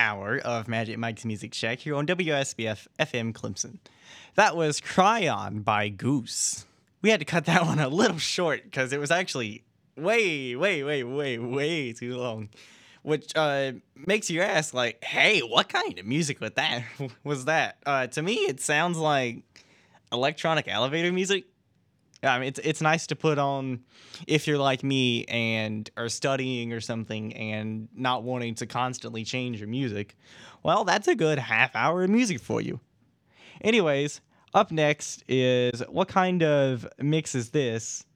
hour of Magic Mike's Music Shack here on WSBF FM Clemson. That was Cry On by Goose. We had to cut that one a little short because it was actually way too long. Which makes you ask, like, hey, what kind of music was that? To me, it sounds like electronic elevator music. I mean, it's nice to put on if you're like me and are studying or something and not wanting to constantly change your music. Well, that's a good half hour of music for you. Anyways, up next is What Kind of Mix Is This?